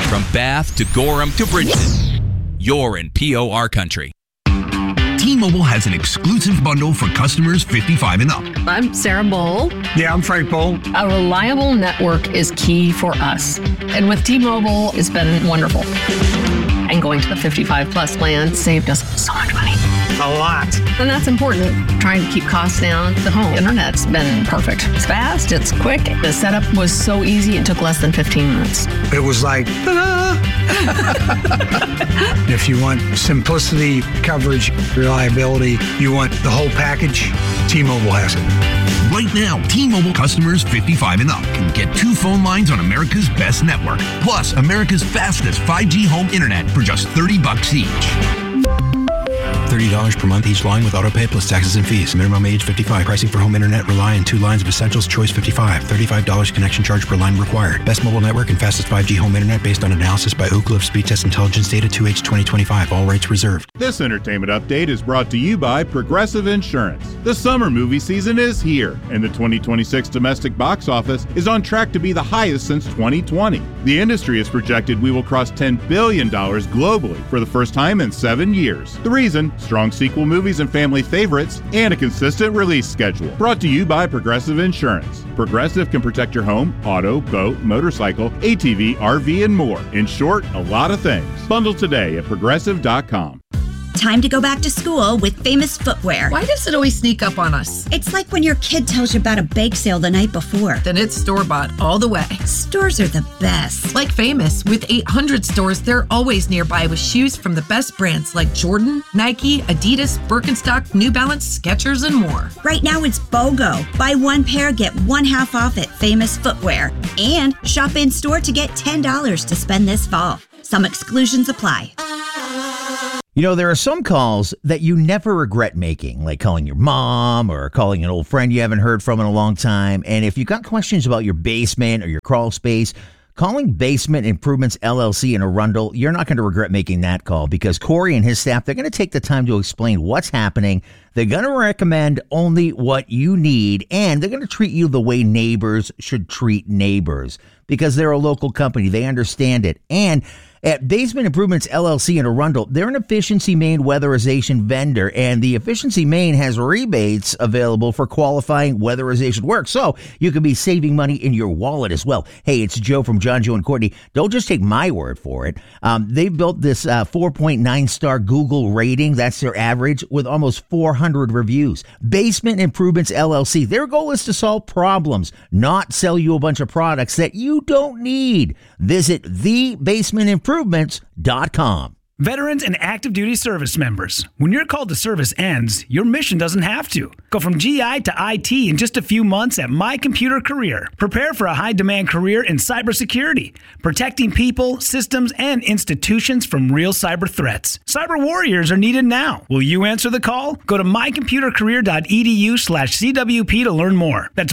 From Bath to Gorham to Bridgeton, you're in POR country. T-Mobile has an exclusive bundle for customers 55 and up. I'm Sarah Bowl. Yeah, I'm Frank Bowl. A reliable network is key for us. And with T-Mobile, it's been wonderful. And going to the 55 plus plan saved us so much money. A lot. And that's important. Trying to keep costs down. The home internet's been perfect. It's fast, it's quick. The setup was so easy, it took less than 15 minutes. It was like, ta-da! If you want simplicity, coverage, reliability, you want the whole package, T-Mobile has it. Right now, T-Mobile customers 55 and up can get 2 phone lines on America's best network, plus America's fastest 5G home internet for just $30 each. $30 per month each line with autopay plus taxes and fees. Minimum age 55. Pricing for home internet rely on 2 lines of Essentials Choice 55. $35 connection charge per line required. Best mobile network and fastest 5G home internet based on analysis by Oak Cliff Speed Test Intelligence data 2H 2025. All rates reserved. This entertainment update is brought to you by Progressive Insurance. The summer movie season is here, and the 2026 domestic box office is on track to be the highest since 2020. The industry has projected we will cross $10 billion globally for the first time in 7 years. The reason? Strong sequel movies and family favorites, and a consistent release schedule. Brought to you by Progressive Insurance. Progressive can protect your home, auto, boat, motorcycle, ATV, RV, and more. In short, a lot of things. Bundle today at Progressive.com. Time to go back to school with Famous Footwear. Why does it always sneak up on us? It's like when your kid tells you about a bake sale the night before. Then it's store-bought all the way. Stores are the best. Like Famous, with 800 stores, they're always nearby with shoes from the best brands like Jordan, Nike, Adidas, Birkenstock, New Balance, Skechers, and more. Right now it's BOGO. Buy 1 pair, get 1 half off at Famous Footwear. And shop in-store to get $10 to spend this fall. Some exclusions apply. You know, there are some calls that you never regret making, like calling your mom or calling an old friend you haven't heard from in a long time. And if you got questions about your basement or your crawl space, calling Basement Improvements LLC in Arundel, you're not going to regret making that call, because Corey and his staff, they're going to take the time to explain what's happening. They're going to recommend only what you need, and they're going to treat you the way neighbors should treat neighbors, because they're a local company. They understand it. And at Basement Improvements LLC in Arundel, they're an Efficiency Maine weatherization vendor, and the Efficiency Maine has rebates available for qualifying weatherization work, so you could be saving money in your wallet as well. Hey, it's Joe from John, Joe, and Courtney. Don't just take my word for it. They built this 4.9-star Google rating. That's their average, with almost 400 reviews. Basement Improvements LLC, their goal is to solve problems, not sell you a bunch of products that you don't need. Visit thebasementimprovements.com. Veterans and active duty service members, when your call to service ends, your mission doesn't have to. Go from GI to IT in just a few months at My Computer Career. Prepare for a high-demand career in cybersecurity, protecting people, systems, and institutions from real cyber threats. Cyber warriors are needed now. Will you answer the call? Go to mycomputercareer.edu/CWP to learn more. That's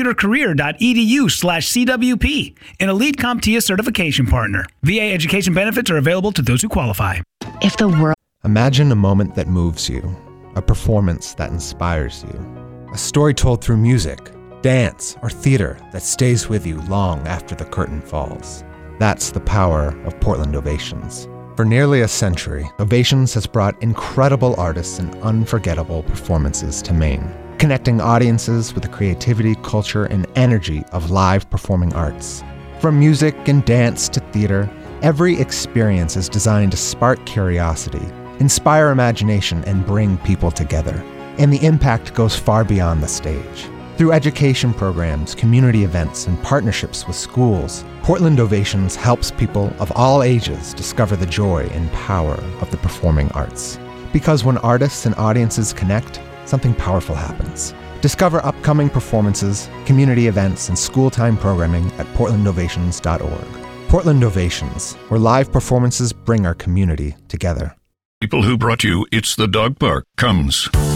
mycomputercareer.edu/CWP, an elite CompTIA certification partner. VA education benefits are available to those who qualify. If the world... Imagine a moment that moves you, a performance that inspires you, a story told through music, dance, or theater that stays with you long after the curtain falls. That's the power of Portland Ovations. For nearly a century, Ovations has brought incredible artists and unforgettable performances to Maine, connecting audiences with the creativity, culture, and energy of live performing arts. From music and dance to theater, every experience is designed to spark curiosity, inspire imagination, and bring people together. And the impact goes far beyond the stage. Through education programs, community events, and partnerships with schools, Portland Ovations helps people of all ages discover the joy and power of the performing arts. Because when artists and audiences connect, something powerful happens. Discover upcoming performances, community events, and school-time programming at portlandovations.org. Portland Ovations, where live performances bring our community together. People who brought you It's the Dog Park comes.